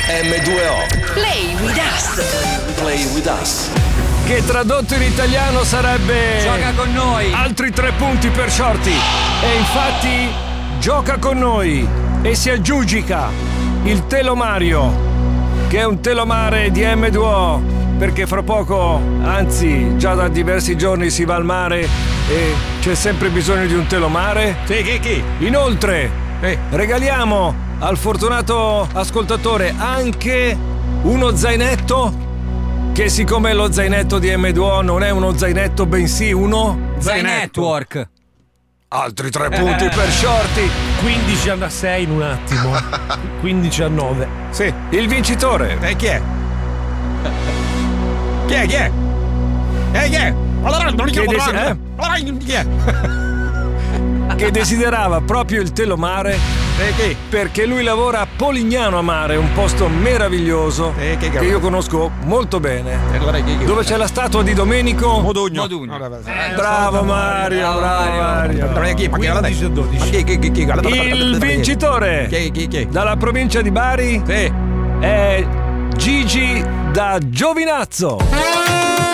M2O. Play with us. Play with us. Che tradotto in italiano sarebbe Gioca con noi. altri 3 punti per Shorty. E infatti gioca con noi e si aggiudica il telomario, che è un telomare di M2O, perché fra poco, anzi già da diversi giorni si va al mare e c'è sempre bisogno di un telomare. Sì, chi? Inoltre regaliamo al fortunato ascoltatore anche uno zainetto, che siccome lo zainetto di M2O non è uno zainetto bensì uno Zai Network. altri 3 punti per Shorty. 15-6 in un attimo. 15-9. Sì, il vincitore Chi è? Chi è? Chi è? Chi è? che desiderava proprio il telomare Chi? perché lui lavora a Polignano a Mare, un posto meraviglioso che io conosco molto bene, dove c'è la statua di Domenico Modugno. Bravo Mario, bravo Mario. 15-12. Il vincitore Chi? dalla provincia di Bari Sì. è Gigi da Giovinazzo.